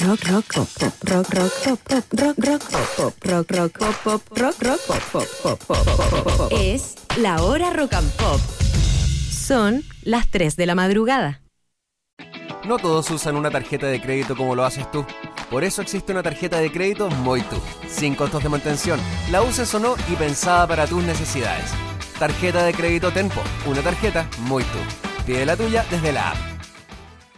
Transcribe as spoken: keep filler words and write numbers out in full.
rock, rock, pop, pop, rock, rock, pop, pop, rock, rock, pop, pop, rock, rock, pop, pop, rock, rock, pop, pop, pop, pop, pop, pop. Es la hora rock and pop. Son las tres de la madrugada. No todos usan una tarjeta de crédito como lo haces tú. Por eso existe una tarjeta de crédito Moitu, sin costos de mantención, la uses o no y pensada para tus necesidades. Tarjeta de crédito Tenpo, una tarjeta Moitu. Pide la tuya desde la app.